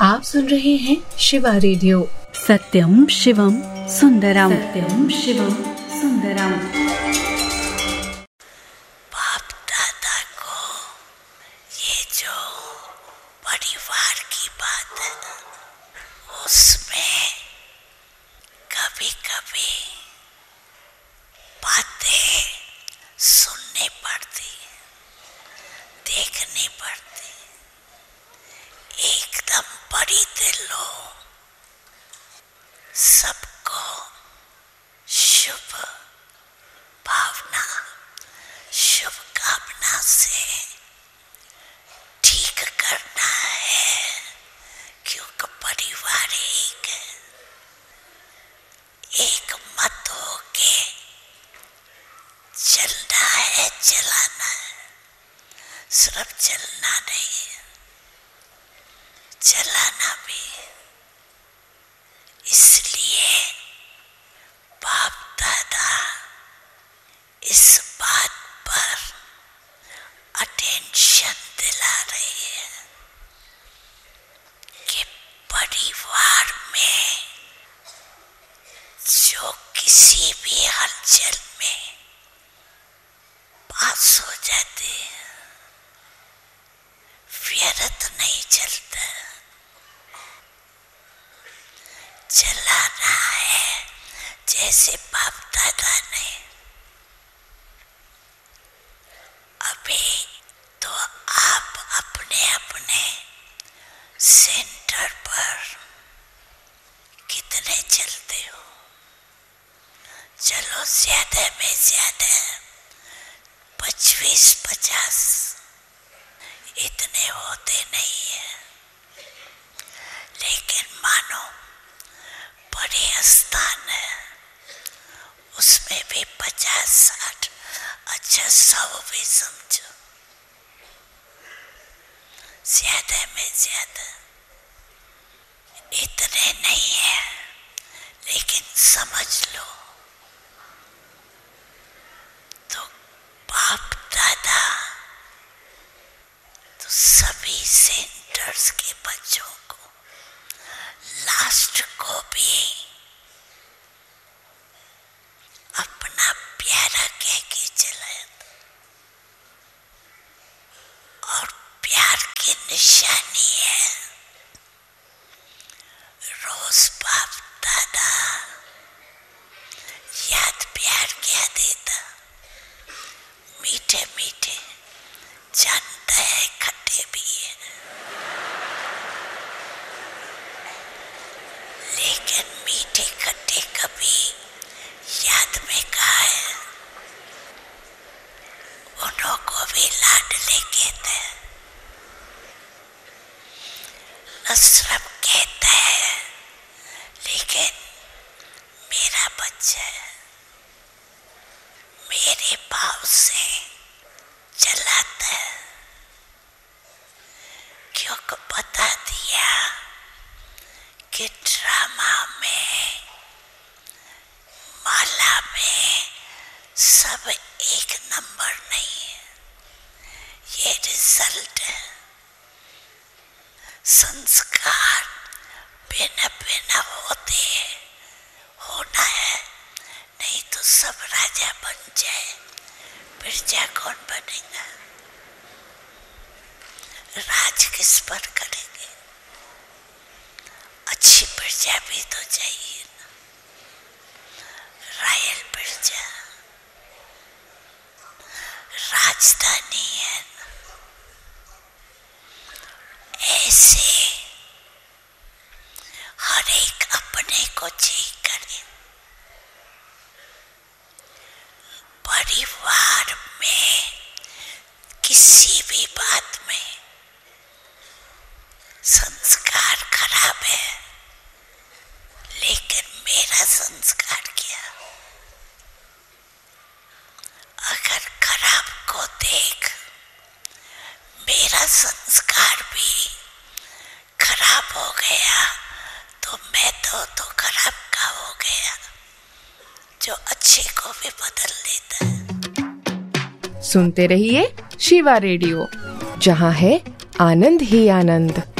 आप सुन रहे हैं शिवा रेडियो। सत्यम शिवम सुंदरम, सत्यम शिवम सुंदरम। बाप दादा को ये जो परिवार की बात है, उसमें कभी कभी बातें सुननी पड़ती, देखनी पड़ती। एकदम बड़ी दिल हो, सबको शुभ भावना, शुभ कामना से ठीक करना है, क्योंकि परिवार एक मत हो के चलना है, चलाना है। सिर्फ चलना नहीं, चलाना भी। इसलिए बाप दादा इस बात पर अटेंशन दिला रहे हैं कि परिवार में जो किसी भी हलचल में पास हो जाते हैं, व्यर्थ नहीं चलता। चलाना है जैसे बाप दादा ने। अभी तो आप अपने अपने सेंटर पर कितने चलते हो? चलो ज्यादा में ज्यादा 25-50, इतने होते नहीं है। लेकिन मानो बड़े स्थान है, उसमें भी 50-60, अच्छा 100 भी समझो। ज्यादा में ज्यादा इतने नहीं है, लेकिन समझ लो तो बाप दादा तो सभी सेंटर्स के बच्चों को लास्ट को भी अपना प्यारा कह के चलाया, और प्यार की निशानी है रोज बाप दादा याद प्यार क्या देता। मीठे मीठे जानता है, खट्टे भी है, लेकिन मीठे खट्टे कभी याद में कहा है। उन्हों को भी लाडले कहते हैं, नसरत कहता है, लेकिन मेरा बच्चा मेरे भाव से चलाता है, क्योंकि बता दिया कि ड्रामा में, माला में सब एक नंबर नहीं है, ये रिजल्ट है। संस्कार बिना बिना होते होना है, नहीं तो सब राजा बन जाए, प्रजा कौन बनेगा? राज किस पर करेंगे? अच्छी प्रजा भी तो चाहिए ना, रॉयल प्रजा। राजधानी है ना, ऐसे हर एक अपने को जी करे। परिवार में किसी भी बात में संस्कार खराब है, लेकिन मेरा संस्कार क्या? अगर खराब को देख, मेरा संस्कार भी खराब हो गया तो मैं तो खराब का हो गया, जो अच्छे को भी बदल देता है। सुनते रहिए शिवा रेडियो, जहाँ है आनंद ही आनंद।